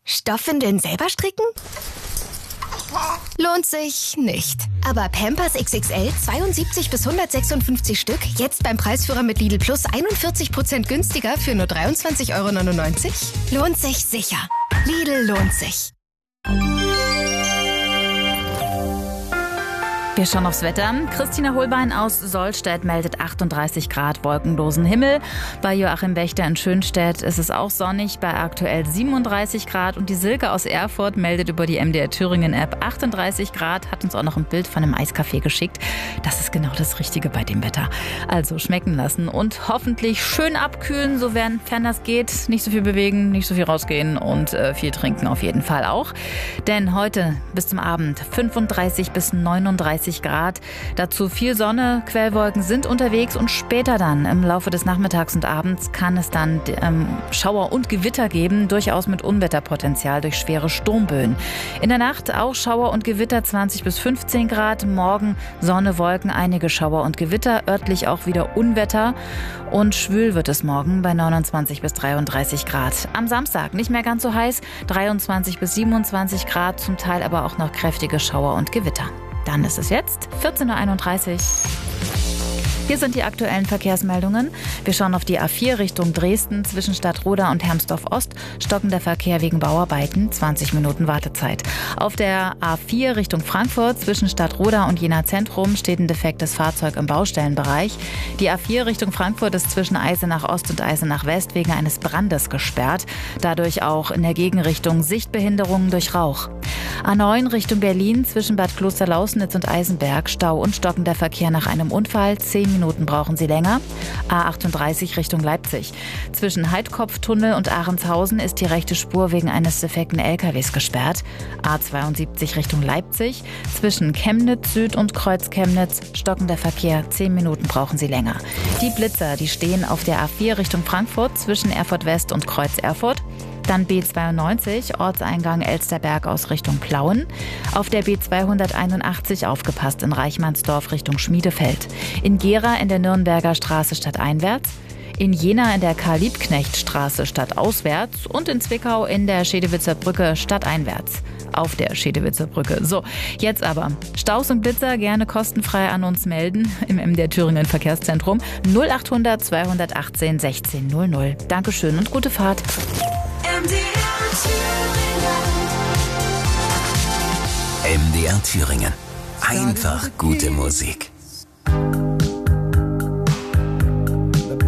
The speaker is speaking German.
Stoffwindeln selber stricken? Lohnt sich nicht. Aber Pampers XXL 72 bis 156 Stück, jetzt beim Preisführer mit Lidl Plus 41% günstiger für nur 23,99 €? Lohnt sich sicher. Lidl lohnt sich. Wir schauen aufs Wetter. Christina Holbein aus Sollstedt meldet 38 Grad wolkenlosen Himmel. Bei Joachim Wächter in Schönstedt ist es auch sonnig bei aktuell 37 Grad. Und die Silke aus Erfurt meldet über die MDR Thüringen App 38 Grad, hat uns auch noch ein Bild von einem Eiscafé geschickt. Das ist genau das Richtige bei dem Wetter. Also schmecken lassen und hoffentlich schön abkühlen, sofern das geht. Nicht so viel bewegen, nicht so viel rausgehen und viel trinken auf jeden Fall auch. Denn heute bis zum Abend 35 bis 39 Grad. Dazu viel Sonne, Quellwolken sind unterwegs und später dann im Laufe des Nachmittags und Abends kann es dann Schauer und Gewitter geben, durchaus mit Unwetterpotenzial durch schwere Sturmböen. In der Nacht auch Schauer und Gewitter 20 bis 15 Grad. Morgen Sonne, Wolken, einige Schauer und Gewitter, örtlich auch wieder Unwetter. Und schwül wird es morgen bei 29 bis 33 Grad. Am Samstag nicht mehr ganz so heiß, 23 bis 27 Grad, zum Teil aber auch noch kräftige Schauer und Gewitter. Dann ist es jetzt 14:31 Uhr. Hier sind die aktuellen Verkehrsmeldungen. Wir schauen auf die A4 Richtung Dresden zwischen Stadtroda und Hermsdorf Ost. Stockender Verkehr wegen Bauarbeiten, 20 Minuten Wartezeit. Auf der A4 Richtung Frankfurt zwischen Stadtroda und Jena Zentrum steht ein defektes Fahrzeug im Baustellenbereich. Die A4 Richtung Frankfurt ist zwischen Eisenach Ost und Eisenach West wegen eines Brandes gesperrt. Dadurch auch in der Gegenrichtung Sichtbehinderungen durch Rauch. A9 Richtung Berlin zwischen Bad Klosterlausnitz und Eisenberg. Stau und stockender Verkehr nach einem Unfall. 10 Minuten brauchen Sie länger. A38 Richtung Leipzig. Zwischen Heidkopftunnel und Ahrenshausen ist die rechte Spur wegen eines defekten LKWs gesperrt. A72 Richtung Leipzig. Zwischen Chemnitz Süd und Kreuz Chemnitz. Stockender Verkehr. 10 Minuten brauchen Sie länger. Die Blitzer, die stehen auf der A4 Richtung Frankfurt zwischen Erfurt West und Kreuz Erfurt. Dann B92, Ortseingang Elsterberg aus Richtung Plauen. Auf der B281 aufgepasst in Reichmannsdorf Richtung Schmiedefeld. In Gera in der Nürnberger Straße stadteinwärts. In Jena in der Karl-Liebknecht-Straße stadtauswärts. Und in Zwickau in der Schedewitzer Brücke stadteinwärts. Auf der Schedewitzer Brücke. So, jetzt aber. Staus und Blitzer gerne kostenfrei an uns melden im MDR Thüringen Verkehrszentrum 0800 218 1600. Dankeschön und gute Fahrt. MDR Thüringen. Einfach gute Musik.